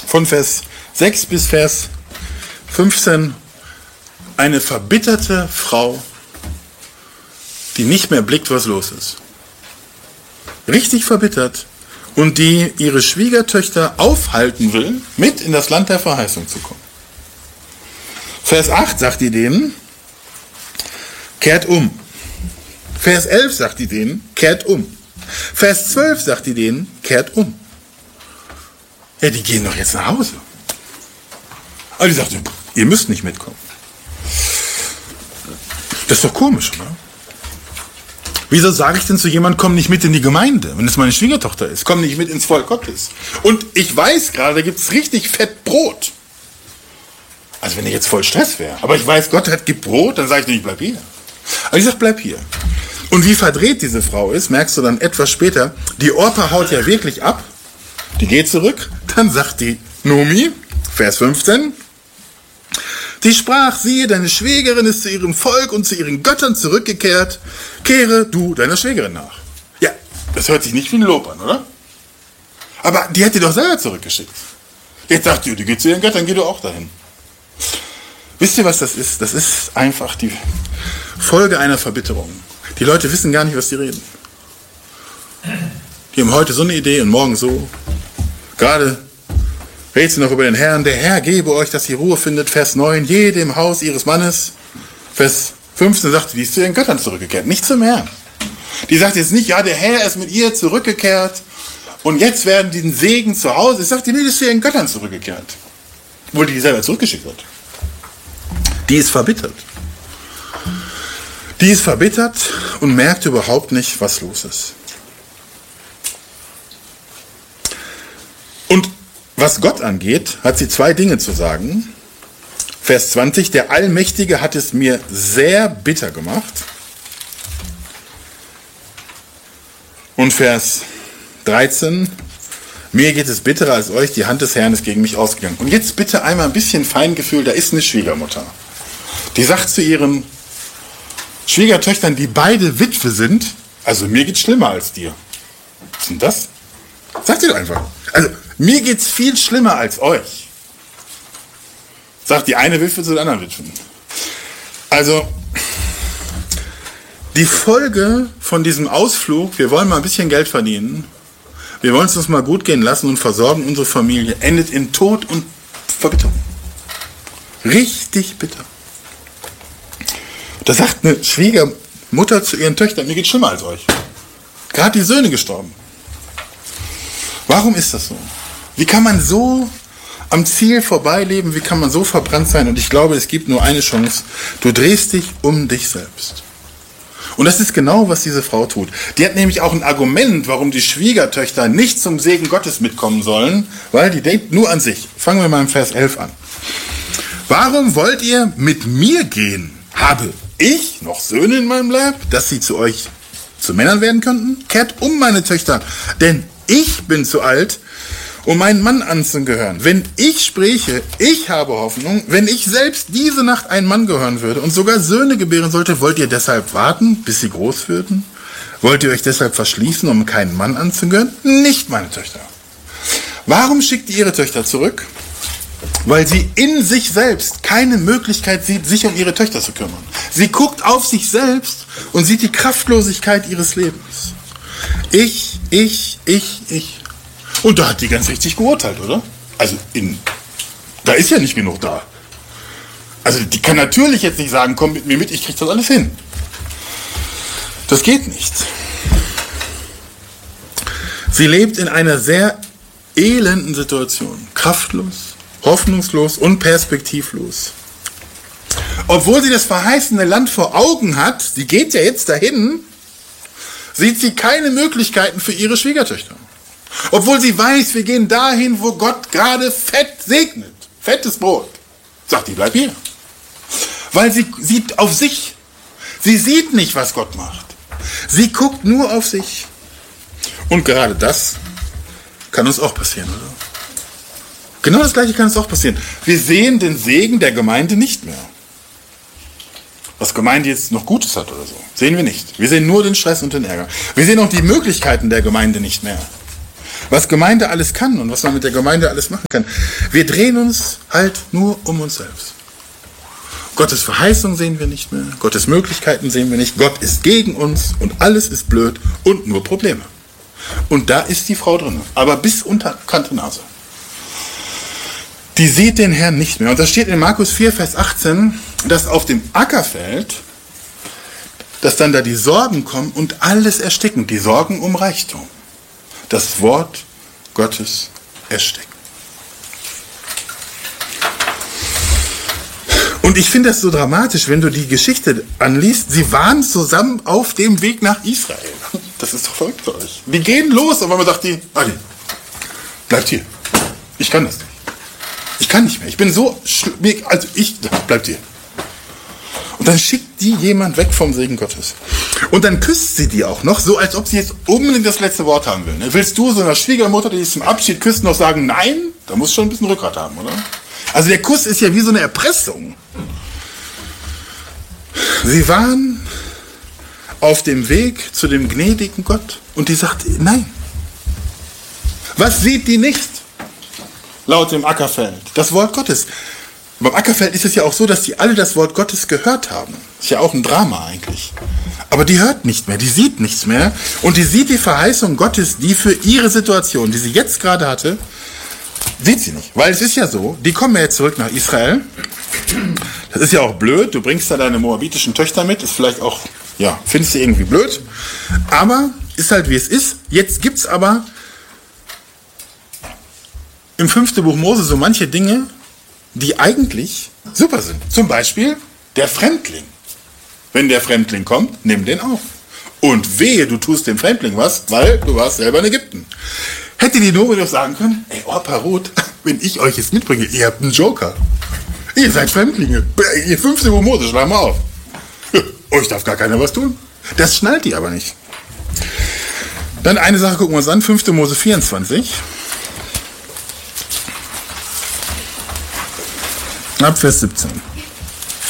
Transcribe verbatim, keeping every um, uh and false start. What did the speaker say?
von Vers sechs bis Vers fünfzehn eine verbitterte Frau, die nicht mehr blickt, was los ist. Richtig verbittert und die ihre Schwiegertöchter aufhalten will, mit in das Land der Verheißung zu kommen. Vers acht sagt die denen, kehrt um. Vers elf sagt die denen, kehrt um. Vers zwölf sagt die denen, kehrt um. Ja, die gehen doch jetzt nach Hause. Aber die sagt, ihr müsst nicht mitkommen. Das ist doch komisch, oder? Wieso sage ich denn zu jemandem, komm nicht mit in die Gemeinde, wenn es meine Schwiegertochter ist? Komm nicht mit ins Volk Gottes. Und ich weiß gerade, da gibt es richtig fett Brot. Also wenn ich jetzt voll Stress wäre. Aber ich weiß, Gott hat gibt Brot, dann sage ich nicht, bleib hier. Aber ich sage, bleib hier. Und wie verdreht diese Frau ist, merkst du dann etwas später. Die Orpa haut ja wirklich ab. Die geht zurück. Dann sagt die Nomi, Vers fünfzehn, die sprach, siehe, deine Schwägerin ist zu ihrem Volk und zu ihren Göttern zurückgekehrt. Kehre du deiner Schwägerin nach. Ja, das hört sich nicht wie ein Lob an, oder? Aber die hat die doch selber zurückgeschickt. Jetzt sagt die, die geht zu ihren Göttern, geh du auch dahin. Wisst ihr, was das ist? Das ist einfach die Folge einer Verbitterung. Die Leute wissen gar nicht, was sie reden. Die haben heute so eine Idee und morgen so. Gerade redet sie noch über den Herrn. Der Herr gebe euch, dass ihr Ruhe findet. Vers neun, jede im Haus ihres Mannes. Vers fünfzehn sagt, die ist zu ihren Göttern zurückgekehrt. Nicht zum Herrn. Die sagt jetzt nicht, ja, der Herr ist mit ihr zurückgekehrt und jetzt werden die den Segen zu Hause. Ich sage, die ist zu ihren Göttern zurückgekehrt. Obwohl die die selber zurückgeschickt hat. Die ist verbittert. Die ist verbittert und merkt überhaupt nicht, was los ist. Und was Gott angeht, hat sie zwei Dinge zu sagen. Vers zwanzig, der Allmächtige hat es mir sehr bitter gemacht. Und Vers dreizehn, mir geht es bitterer als euch, die Hand des Herrn ist gegen mich ausgegangen. Und jetzt bitte einmal ein bisschen Feingefühl, da ist eine Schwiegermutter. Die sagt zu ihren Schwiegertöchtern, die beide Witwe sind, also mir geht's schlimmer als dir. Was ist denn das? Sagt ihr doch einfach. Also, mir geht's viel schlimmer als euch. Sagt die eine Witwe zu der anderen Witwen. Also, die Folge von diesem Ausflug, wir wollen mal ein bisschen Geld verdienen, wir wollen es uns mal gut gehen lassen und versorgen unsere Familie, endet in Tod und Verbitterung. Richtig bitter. Da sagt eine Schwiegermutter zu ihren Töchtern, mir geht's schlimmer als euch. Gerade die Söhne gestorben. Warum ist das so? Wie kann man so am Ziel vorbeileben? Wie kann man so verbrannt sein? Und ich glaube, es gibt nur eine Chance. Du drehst dich um dich selbst. Und das ist genau, was diese Frau tut. Die hat nämlich auch ein Argument, warum die Schwiegertöchter nicht zum Segen Gottes mitkommen sollen, weil die denkt nur an sich. Fangen wir mal im Vers elf an. Warum wollt ihr mit mir gehen? Habe ich noch Söhne in meinem Leib, dass sie zu euch zu Männern werden könnten? Kehrt um, meine Töchter, denn ich bin zu alt, um meinen Mann anzugehören. Wenn ich spräche, ich habe Hoffnung, wenn ich selbst diese Nacht einen Mann gehören würde und sogar Söhne gebären sollte, wollt ihr deshalb warten, bis sie groß würden? Wollt ihr euch deshalb verschließen, um keinen Mann anzugehören? Nicht, meine Töchter. Warum schickt ihr ihre Töchter zurück? Weil sie in sich selbst keine Möglichkeit sieht, sich um ihre Töchter zu kümmern. Sie guckt auf sich selbst und sieht die Kraftlosigkeit ihres Lebens. Ich, ich, ich, ich. Und da hat die ganz richtig geurteilt, oder? Also, in, da ist ja nicht genug da. Also, die kann natürlich jetzt nicht sagen, komm mit mir mit, ich krieg das alles hin. Das geht nicht. Sie lebt in einer sehr elenden Situation. Kraftlos, hoffnungslos und perspektivlos. Obwohl sie das verheißene Land vor Augen hat, sie geht ja jetzt dahin, sieht sie keine Möglichkeiten für ihre Schwiegertöchter. Obwohl sie weiß, wir gehen dahin, wo Gott gerade fett segnet. Fettes Brot. Sagt die, bleib hier. Weil sie sieht auf sich. Sie sieht nicht, was Gott macht. Sie guckt nur auf sich. Und gerade das kann uns auch passieren, oder? Genau das Gleiche kann uns auch passieren. Wir sehen den Segen der Gemeinde nicht mehr. Was Gemeinde jetzt noch Gutes hat oder so, sehen wir nicht. Wir sehen nur den Stress und den Ärger. Wir sehen auch die Möglichkeiten der Gemeinde nicht mehr. was Gemeinde alles kann und was man mit der Gemeinde alles machen kann. Wir drehen uns halt nur um uns selbst. Gottes Verheißung sehen wir nicht mehr, Gottes Möglichkeiten sehen wir nicht, Gott ist gegen uns und alles ist blöd und nur Probleme. Und da ist die Frau drin, aber bis unter Kante Nase. Die sieht den Herrn nicht mehr. Und da steht in Markus vier, Vers achtzehn, dass auf dem Ackerfeld, dass dann da die Sorgen kommen und alles ersticken. Die Sorgen um Reichtum. Das Wort Gottes ersticken. Und ich finde das so dramatisch, wenn du die Geschichte anliest. Sie waren zusammen auf dem Weg nach Israel. Das ist doch verrückt für euch. Die gehen los, aber man sagt die, Adi, bleibt hier. Ich kann das nicht. Ich kann nicht mehr. Ich bin so, also ich, bleibt hier. Und dann schickt die jemand weg vom Segen Gottes. Und dann küsst sie die auch noch, so als ob sie jetzt unbedingt das letzte Wort haben will. Willst du so einer Schwiegermutter, die zum Abschied küsst, noch sagen, nein? Da musst du schon ein bisschen Rückgrat haben, oder? Also der Kuss ist ja wie so eine Erpressung. Sie waren auf dem Weg zu dem gnädigen Gott und die sagt, nein. Was sieht die nicht? Laut dem Ackerfeld. Das Wort Gottes. Beim Ackerfeld ist es ja auch so, dass die alle das Wort Gottes gehört haben. Ist ja auch ein Drama eigentlich. Aber die hört nicht mehr, die sieht nichts mehr und die sieht die Verheißung Gottes, die für ihre Situation, die sie jetzt gerade hatte, sieht sie nicht. Weil es ist ja so, die kommen ja jetzt zurück nach Israel. Das ist ja auch blöd, du bringst da deine moabitischen Töchter mit, ist vielleicht auch, ja, findest du irgendwie blöd. Aber ist halt wie es ist. Jetzt gibt es aber im fünften Buch Mose so manche Dinge, die eigentlich super sind. Zum Beispiel der Fremdling. Wenn der Fremdling kommt, nimm den auf. Und wehe, du tust dem Fremdling was, weil du warst selber in Ägypten. Hätte die Nobe doch sagen können, ey, Opa Ruth, wenn ich euch jetzt mitbringe, ihr habt einen Joker. Ihr seid Fremdlinge. Ihr fünfte Buch Mose, schlag mal auf. Ja, euch darf gar keiner was tun. Das schnallt die aber nicht. Dann eine Sache gucken wir uns an, fünfte Mose vierundzwanzig. Ab Vers siebzehn.